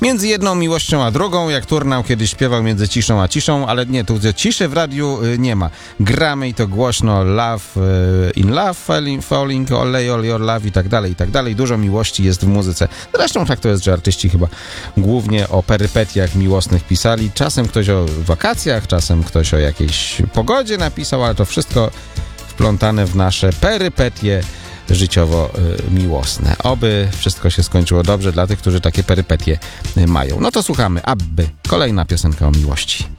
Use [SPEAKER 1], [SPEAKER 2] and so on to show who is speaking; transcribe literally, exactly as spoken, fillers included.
[SPEAKER 1] Między jedną miłością a drugą, jak Turnał kiedyś śpiewał między ciszą a ciszą, ale nie, tu ciszy w radiu y, nie ma. Gramy i to głośno, love, y, in love, falling, falling, olej, all your love i tak dalej, i tak dalej. Dużo miłości jest w muzyce. Zresztą tak to jest, że artyści chyba głównie o perypetiach miłosnych pisali. Czasem ktoś o wakacjach, czasem ktoś o jakiejś pogodzie napisał, ale to wszystko wplątane w nasze perypetie życiowo-miłosne. Oby wszystko się skończyło dobrze dla tych, którzy takie perypetie mają. No to słuchamy Abby. Kolejna piosenka o miłości.